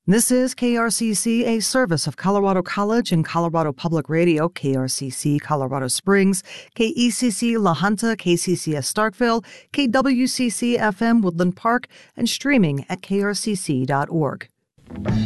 This is KRCC, a service of Colorado College and Colorado Public Radio, KRCC Colorado Springs, KECC La Junta, KCCS Starkville, KWCC FM Woodland Park, and streaming at krcc.org.